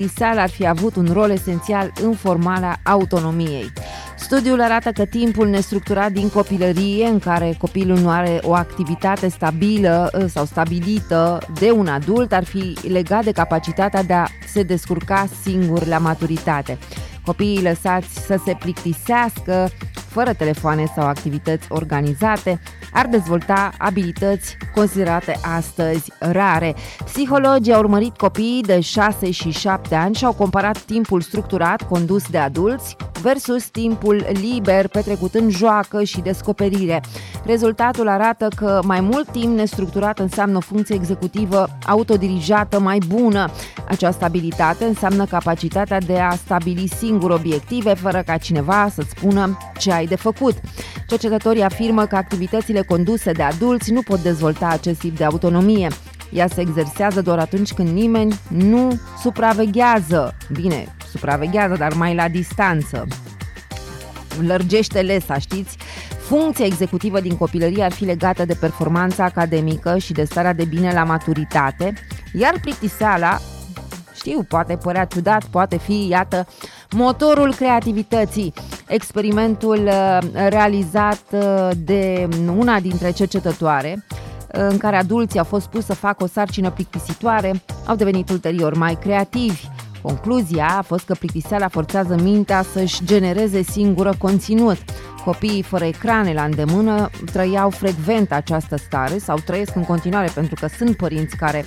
ar fi avut un rol esențial în formarea autonomiei. Studiul arată că timpul nestructurat din copilărie, în care copilul nu are o activitate stabilă sau stabilită de un adult, ar fi legat de capacitatea de a se descurca singur la maturitate. Copiii lăsați să se plictisească fără telefoane sau activități organizate ar dezvolta abilități considerate astăzi rare. Psihologii au urmărit copiii de 6 și 7 ani și au comparat timpul structurat condus de adulți versus timpul liber petrecut în joacă și descoperire. Rezultatul arată că mai mult timp nestructurat înseamnă o funcție executivă autodirijată mai bună. Această abilitate înseamnă capacitatea de a stabili singur obiective fără ca cineva să-ți spună ce ai de făcut. Cercetătorii afirmă că activitățile conduse de adulți nu pot dezvolta acest tip de autonomie. Ea se exersează doar atunci când nimeni nu supraveghează. Bine, supraveghează, dar mai la distanță. Lărgește lesa, știți? Funcția executivă din copilărie ar fi legată de performanța academică și de starea de bine la maturitate, iar plictiseala, știu, poate părea ciudat, poate fi, iată, motorul creativității. Experimentul realizat de una dintre cercetătoare, în care adulții au fost puși să facă o sarcină plictisitoare, au devenit ulterior mai creativi. Concluzia a fost că plictiseala forțează mintea să-și genereze singură conținut. Copiii fără ecrane la îndemână trăiau frecvent această stare sau trăiesc în continuare, pentru că sunt părinți care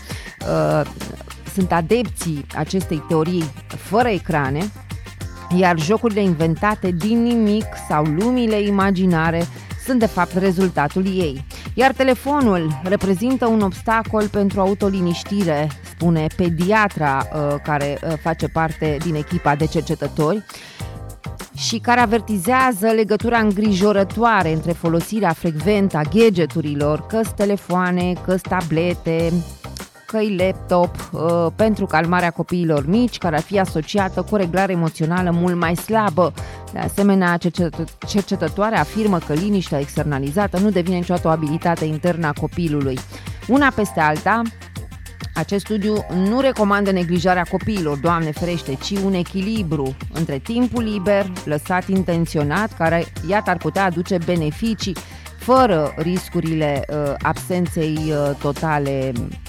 sunt adepții acestei teorii fără ecrane, iar jocurile inventate din nimic sau lumile imaginare sunt de fapt rezultatul ei. Iar telefonul reprezintă un obstacol pentru autoliniștire, spune pediatra care face parte din echipa de cercetători și care avertizează legătura îngrijorătoare între folosirea frecventă a gadgeturilor, că-s telefoane, că-s tablete, că-i laptop, pentru calmarea copiilor mici, care ar fi asociată cu o reglare emoțională mult mai slabă. De asemenea, cercetătoarea afirmă că liniștea externalizată nu devine niciodată o abilitate internă a copilului. Una peste alta, acest studiu nu recomandă neglijarea copiilor, Doamne ferește, ci un echilibru între timpul liber, lăsat intenționat, care, iată, ar putea aduce beneficii fără riscurile absenței totale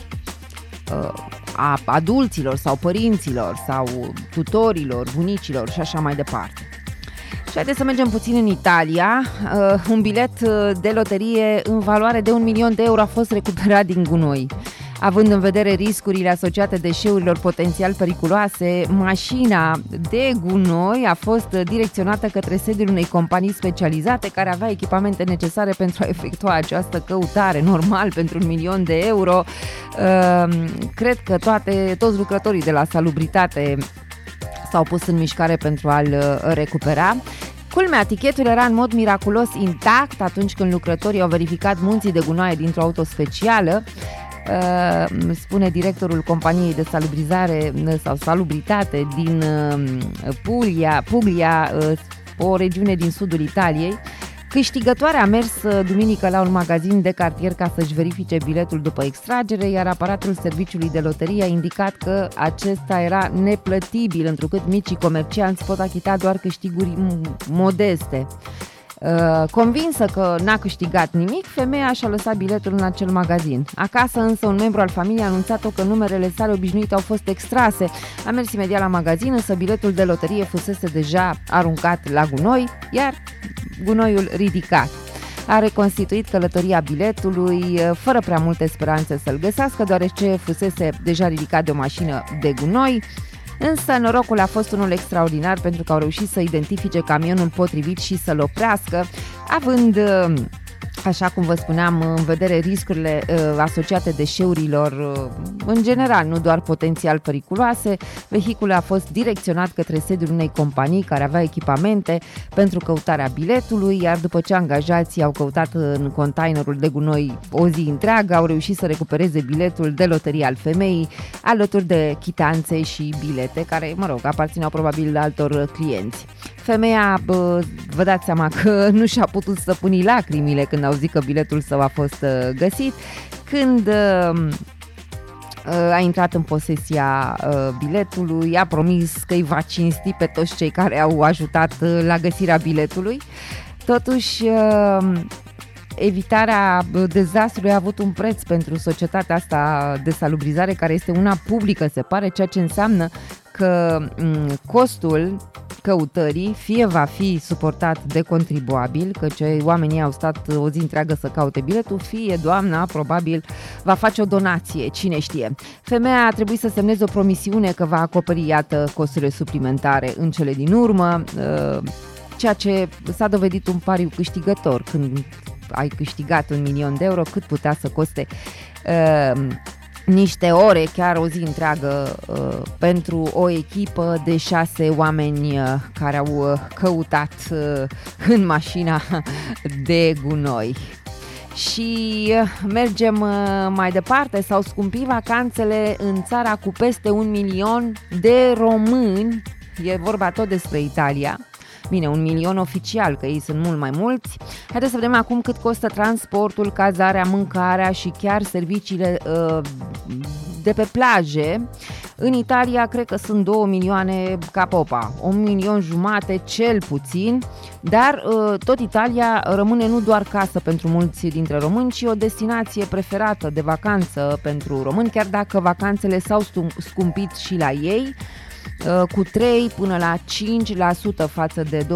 a adulților sau părinților sau tutorilor, bunicilor și așa mai departe. Și haideți să mergem puțin în Italia. Un bilet de loterie în valoare de 1 milion de euro a fost recuperat din gunoi. Având în vedere riscurile asociate deșeurilor potențial periculoase, mașina de gunoi a fost direcționată către sediul unei companii specializate care avea echipamente necesare pentru a efectua această căutare. Normal, pentru 1 milion de euro. Cred că toți lucrătorii de la salubritate s-au pus în mișcare pentru a-l recupera. Culmea, tichetul era în mod miraculos intact atunci când lucrătorii au verificat munții de gunoaie dintr-o auto specială. Spune directorul companiei de salubrizare sau salubritate din Puglia, o regiune din sudul Italiei. Câștigătoarea a mers duminică la un magazin de cartier ca să-și verifice biletul după extragere, iar aparatul serviciului de loterie a indicat că acesta era neplătibil, întrucât micii comercianți pot achita doar câștiguri modeste. Convinsă că n-a câștigat nimic, femeia și-a lăsat biletul în acel magazin. Acasă însă un membru al familiei a anunțat-o că numerele sale obișnuite au fost extrase. A mers imediat la magazin, însă biletul de loterie fusese deja aruncat la gunoi, iar gunoiul ridicat. A reconstituit călătoria biletului fără prea multe speranțe să-l găsească, deoarece fusese deja ridicat de o mașină de gunoi. Însă norocul a fost unul extraordinar, pentru că au reușit să identifice camionul potrivit și să-l oprească, având, așa cum vă spuneam, în vedere riscurile asociate deșeurilor în general, nu doar potențial periculoase. Vehiculul a fost direcționat către sediul unei companii care avea echipamente pentru căutarea biletului, iar după ce angajații au căutat în containerul de gunoi o zi întreagă, au reușit să recupereze biletul de loterie al femeii, alături de chitanțe și bilete, care, mă rog, aparțineau probabil altor clienți. Femeia, vă dați seama că nu și-a putut stăpâni lacrimile când au zis că biletul său a fost găsit. Când a intrat în posesia biletului, a promis că îi va cinsti pe toți cei care au ajutat la găsirea biletului. Totuși, evitarea dezastrului a avut un preț pentru societatea asta de salubrizare, care este una publică, se pare, ceea ce înseamnă că costul căutării fie va fi suportat de contribuabil, că cei oamenii au stat o zi întreagă să caute biletul, fie doamna probabil va face o donație, cine știe. Femeia a trebuit să semneze o promisiune că va acoperi, iată, costurile suplimentare în cele din urmă, ceea ce s-a dovedit un pariu câștigător. Când ai câștigat 1.000.000 de euro, cât putea să coste niște ore, chiar o zi întreagă, pentru o echipă de 6 oameni care au căutat în mașina de gunoi. Și mergem mai departe. S-au scumpit vacanțele în țara cu peste 1.000.000 de români. E vorba tot despre Italia. Bine, 1.000.000 oficial, că ei sunt mult mai mulți. Haideți să vedem acum cât costă transportul, cazarea, mâncarea și chiar serviciile de pe plaje. În Italia cred că sunt 2 milioane ca popa, 1,5 milioane cel puțin, dar tot Italia rămâne nu doar casă pentru mulți dintre români, ci o destinație preferată de vacanță pentru români, chiar dacă vacanțele s-au scumpit și la ei, cu 3 până la 5% față de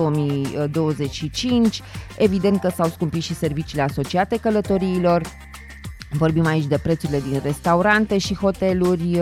2025. Evident că s-au scumpit și serviciile asociate călătoriilor. Vorbim aici de prețurile din restaurante și hoteluri,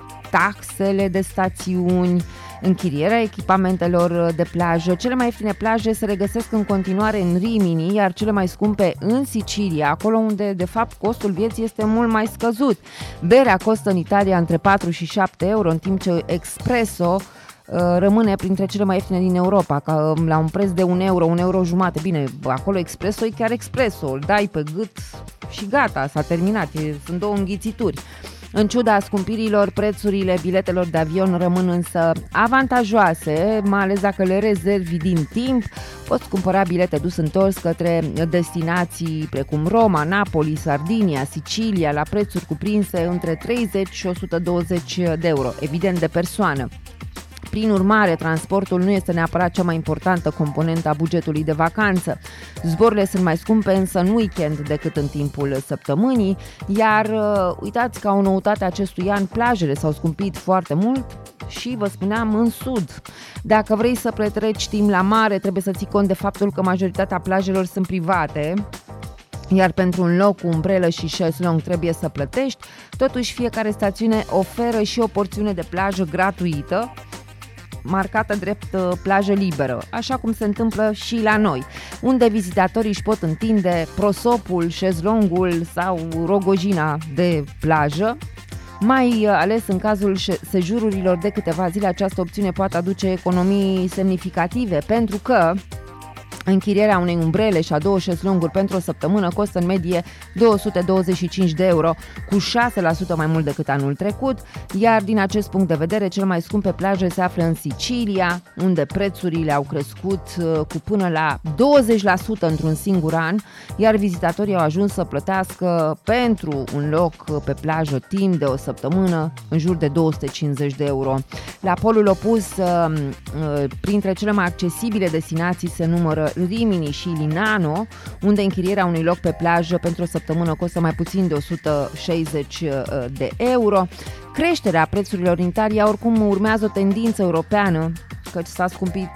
taxele de stațiuni, închirierea echipamentelor de plajă. Cele mai ieftine plaje se regăsesc în continuare în Rimini, iar cele mai scumpe în Sicilia, acolo unde de fapt costul vieții este mult mai scăzut. Berea costă în Italia între 4 și 7 euro, în timp ce espresso rămâne printre cele mai ieftine din Europa, la un preț de 1 euro, 1 euro jumate. Bine, acolo espresso e chiar espresso, îl dai pe gât și gata, s-a terminat, sunt 2 înghițituri. În ciuda scumpirilor, prețurile biletelor de avion rămân însă avantajoase, mai ales dacă le rezervi din timp. Poți cumpăra bilete dus întors către destinații precum Roma, Napoli, Sardinia, Sicilia, la prețuri cuprinse între 30 și 120 de euro, evident de persoană. Prin urmare, transportul nu este neapărat cea mai importantă componentă a bugetului de vacanță. Zborurile sunt mai scumpe însă în weekend decât în timpul săptămânii, iar uitați, ca o noutate acestui an, plajele s-au scumpit foarte mult și, vă spuneam, în sud. Dacă vrei să petreci timp la mare, trebuie să ții cont de faptul că majoritatea plajelor sunt private, iar pentru un loc cu umbrelă și șezlong trebuie să plătești. Totuși, fiecare stațiune oferă și o porțiune de plajă gratuită, marcată drept plajă liberă, așa cum se întâmplă și la noi, unde vizitatorii își pot întinde prosopul, șezlongul sau rogojina de plajă. Mai ales în cazul sejururilor de câteva zile, această opțiune poate aduce economii semnificative, pentru că închirierea unei umbrele și a 2 șezlonguri pentru o săptămână costă în medie 225 de euro, cu 6% mai mult decât anul trecut, iar din acest punct de vedere, cel mai scump pe plaje se află în Sicilia, unde prețurile au crescut cu până la 20% într-un singur an, iar vizitatorii au ajuns să plătească pentru un loc pe plajă timp de o săptămână în jur de 250 de euro. La polul opus, printre cele mai accesibile destinații se numără Rimini și Linano, unde închirierea unui loc pe plajă pentru o săptămână costă mai puțin de 160 de euro. Creșterea prețurilor în Italia oricum urmează o tendință europeană, căci s-a scumpit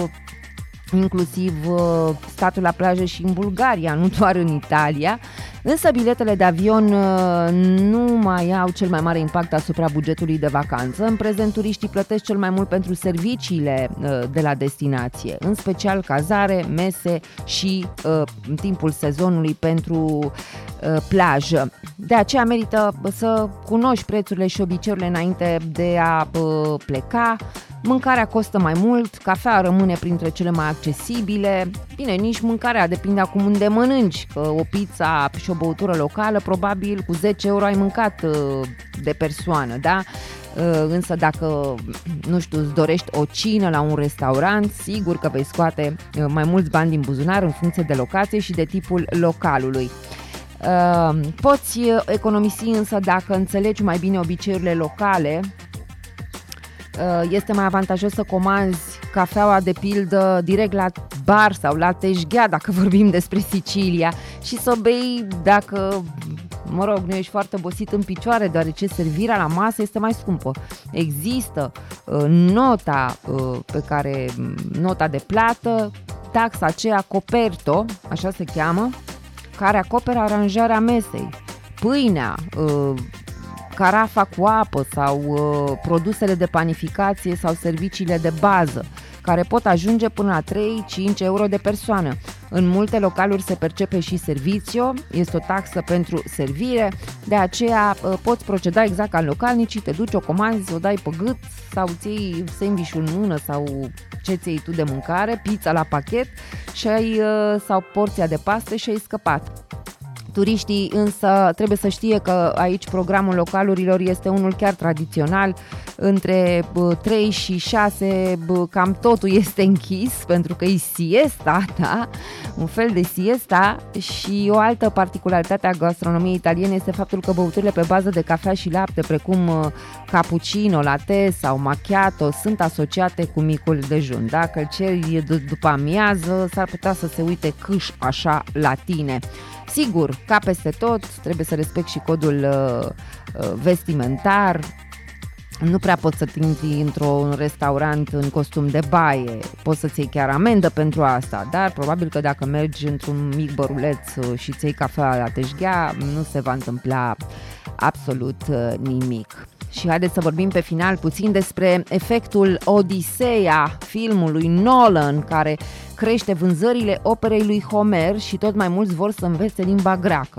inclusiv statul la plajă și în Bulgaria, nu doar în Italia, însă biletele de avion nu mai au cel mai mare impact asupra bugetului de vacanță. În prezent, turiștii plătesc cel mai mult pentru serviciile de la destinație, în special cazare, mese și în timpul sezonului pentru plajă. De aceea merită să cunoști prețurile și obiceiurile înainte de a pleca. Mâncarea costă mai mult, cafea rămâne printre cele mai accesibile. Bine, nici mâncarea, depinde acum unde mănânci, că o pizza și o băutură locală, probabil cu 10 euro ai mâncat de persoană, da? Însă dacă, nu știu, îți dorești o cină la un restaurant, sigur că vei scoate mai mulți bani din buzunar în funcție de locație și de tipul localului. Poți economisi însă dacă înțelegi mai bine obiceiurile locale. Este mai avantajos să comanzi cafeaua de pildă direct la bar sau la teșghea, dacă vorbim despre Sicilia, și să o bei dacă, nu ești foarte obosit în picioare, deoarece servirea la masă este mai scumpă. Există nota de plată, taxa aceea coperto, așa se cheamă, care acoperă aranjarea mesei, pâinea, carafa cu apă sau produsele de panificație sau serviciile de bază, care pot ajunge până la 3-5 euro de persoană. În multe localuri se percepe și servicio, este o taxă pentru servire, de aceea poți proceda exact ca în localnicii, te duci, o comanzi, o dai pe gât sau ți iei sandwich-ul în mână sau ce ți iei tu de mâncare, pizza la pachet sau porția de paste și ai scăpat. Turiștii însă trebuie să știe că aici programul localurilor este unul chiar tradițional, între 3 și 6 cam totul este închis pentru că e siesta, da? Un fel de siesta. Și o altă particularitate a gastronomiei italiene este faptul că băuturile pe bază de cafea și lapte, precum cappuccino, latte sau macchiato, sunt asociate cu micul dejun. Dacă îl ceri după amiază, s-ar putea să se uite câș așa la tine. Sigur, ca peste tot, trebuie să respecti și codul vestimentar. Nu prea poți să te intri într-un restaurant în costum de baie, poți să-ți iei chiar amendă pentru asta, dar probabil că dacă mergi într-un mic băruleț și ți iei cafea la teșghea, nu se va întâmpla absolut nimic. Și haideți să vorbim pe final puțin despre efectul Odiseea filmului Nolan, care crește vânzările operei lui Homer și tot mai mulți vor să învețe limba greacă.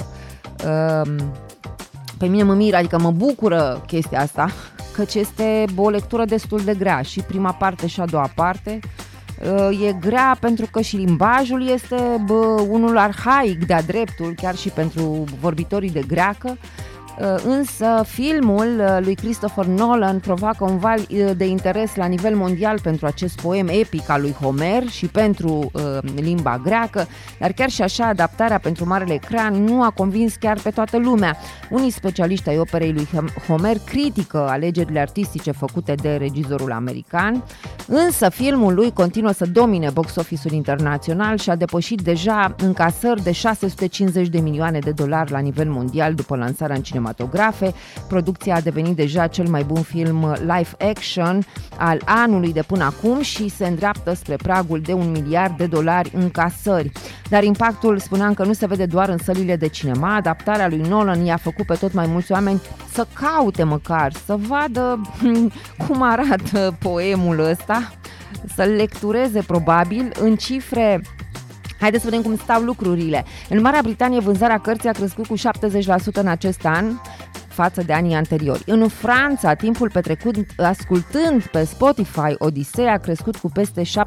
Pe mine mă miră, adică mă bucură chestia asta, căci este o lectură destul de grea, și prima parte și a doua parte. E grea pentru că și limbajul este unul arhaic de-a dreptul, chiar și pentru vorbitorii de greacă. Însă filmul lui Christopher Nolan provoacă un val de interes la nivel mondial pentru acest poem epic al lui Homer și pentru limba greacă, dar chiar și așa adaptarea pentru marele ecran nu a convins chiar pe toată lumea. Unii specialiști ai operei lui Homer critică alegerile artistice făcute de regizorul american, însă filmul lui continuă să domine box office-ul internațional și a depășit deja încasări de 650 de milioane de dolari la nivel mondial după lansarea în cinematografe. Producția a devenit deja cel mai bun film live action al anului de până acum și se îndreaptă spre pragul de $1 miliard în casări. Dar impactul, spuneam, că nu se vede doar în sălile de cinema. Adaptarea lui Nolan i-a făcut pe tot mai mulți oameni să caute măcar, să vadă cum arată poemul ăsta, să-l lectureze probabil în cifre. Haideți să vedem cum stau lucrurile. În Marea Britanie vânzarea cărții a crescut cu 70% în acest an față de anii anteriori. În Franța, timpul petrecut ascultând pe Spotify Odiseea a crescut cu peste 752%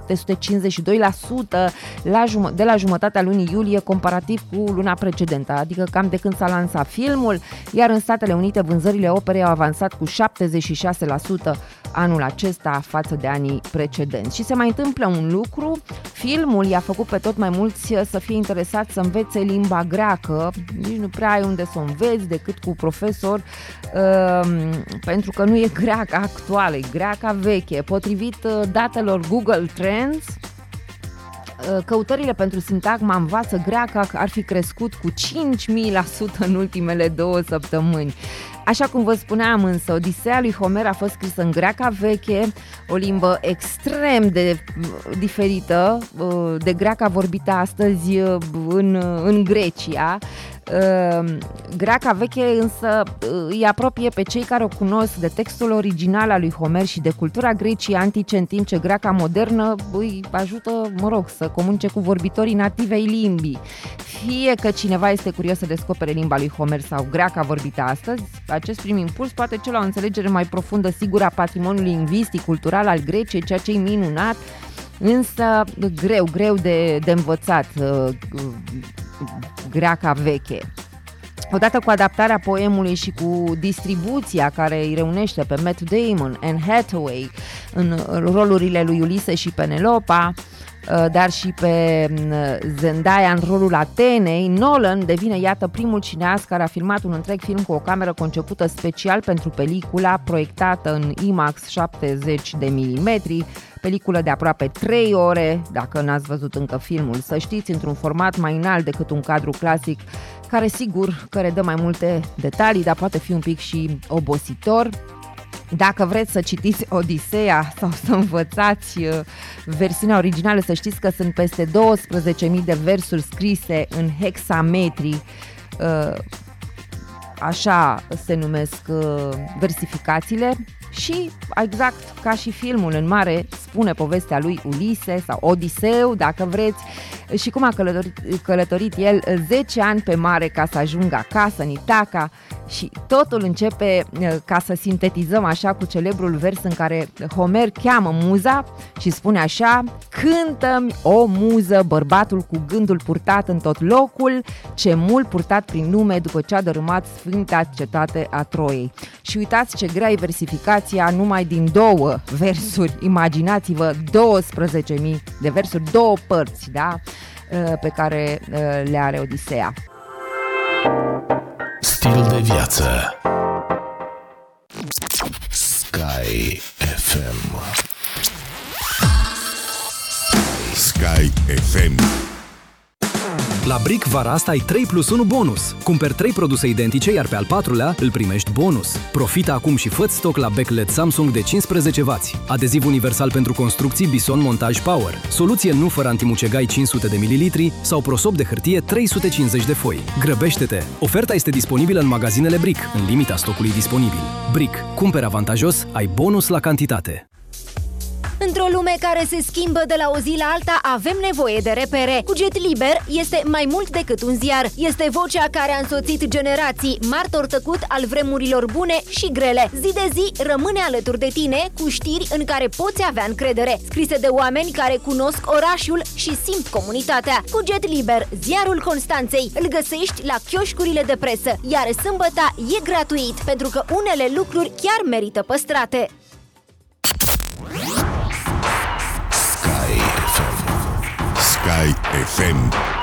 de la jumătatea lunii iulie comparativ cu luna precedentă, adică cam de când s-a lansat filmul, iar în Statele Unite vânzările operei au avansat cu 76% anul acesta față de anii precedenți. Și se mai întâmplă un lucru, filmul i-a făcut pe tot mai mulți să fie interesați să învețe limba greacă, nici nu prea ai unde să o înveți decât cu profesor, pentru că nu e greaca actuală, e greaca veche. Potrivit datelor Google Trends, căutările pentru sintagma învață greaca ar fi crescut cu 5.000% în ultimele 2 săptămâni. Așa cum vă spuneam însă, Odiseea lui Homer a fost scrisă în greaca veche, o limbă extrem de diferită de greaca vorbită astăzi în Grecia. Greaca veche însă îi apropie pe cei care o cunosc de textul original al lui Homer și de cultura Greciei antice, în timp ce greaca modernă îi ajută, să comunice cu vorbitorii nativi ai limbii. Fie că cineva este curios să descopere limba lui Homer sau greaca vorbită astăzi, acest prim impuls poate duce la o înțelegere mai profundă, sigură, a patrimoniului lingvistic, cultural al Greciei, ceea ce e minunat, însă greu de învățat greaca veche. Odată cu adaptarea poemului și cu distribuția care îi reunește pe Matt Damon, Anne Hathaway în rolurile lui Ulysses și Penelopa, dar și pe Zendaya în rolul Athenei, Nolan devine, iată, primul cineast care a filmat un întreg film cu o cameră concepută special pentru pelicula, proiectată în IMAX 70 de milimetri, peliculă de aproape 3 ore, dacă n-ați văzut încă filmul, să știți, într-un format mai înalt decât un cadru clasic, care sigur că redă mai multe detalii, dar poate fi un pic și obositor. Dacă vreți să citiți Odiseea sau să învățați versiunea originală, să știți că sunt peste 12.000 de versuri scrise în hexametri, așa se numesc versificațiile, și exact ca și filmul în mare spune povestea lui Ulise sau Odiseu, dacă vreți, și cum a călătorit el 10 ani pe mare ca să ajungă acasă în Itaca, și totul începe, ca să sintetizăm așa, cu celebrul vers în care Homer cheamă muza și spune așa: cântă-mi, o muză, bărbatul cu gândul purtat în tot locul, ce mult purtat prin lume după ce a dărâmat sfânta cetate a Troiei. Și uitați ce grea e versificația numai din 2 versuri, imaginați-vă 12.000 de versuri, 2 părți, da? Pe care le are Odiseea. Stil de viață. Sky FM. Sky FM. La Brick vara asta ai 3+1 bonus. Cumperi 3 produse identice, iar pe al 4-lea îl primești bonus. Profită acum și fă stoc la backlet Samsung de 15W, adeziv universal pentru construcții Bison Montaj Power, soluție nu fără antimucegai 500 de ml sau prosop de hârtie 350 de foi. Grăbește-te! Oferta este disponibilă în magazinele Brick, în limita stocului disponibil. Brick. Cumperi avantajos, ai bonus la cantitate. Într-o lume care se schimbă de la o zi la alta, avem nevoie de repere. Cuget Liber este mai mult decât un ziar. Este vocea care a însoțit generații, martor tăcut al vremurilor bune și grele. Zi de zi rămâne alături de tine cu știri în care poți avea încredere, scrise de oameni care cunosc orașul și simt comunitatea. Cuget Liber, ziarul Constanței, îl găsești la chioșcurile de presă, iar sâmbăta e gratuit, pentru că unele lucruri chiar merită păstrate. Sky FM. Sky FM.